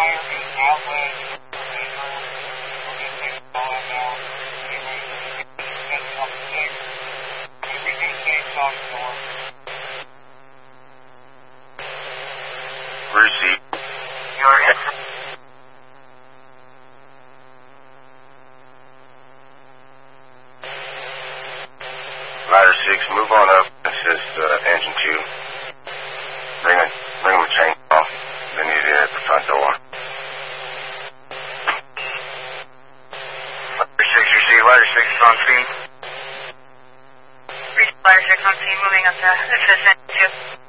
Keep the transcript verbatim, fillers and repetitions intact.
fire is outlet. We're going to take the ball now. That's up six. We can stay top door. Receive. Your hit. Ladder six, move on up. Assist uh, engine two. Bring a, bring them a chainsaw. They need it at the front door. Ladder six, receive. Ladder six is on scene. Reach Ladder six on scene, moving up to assist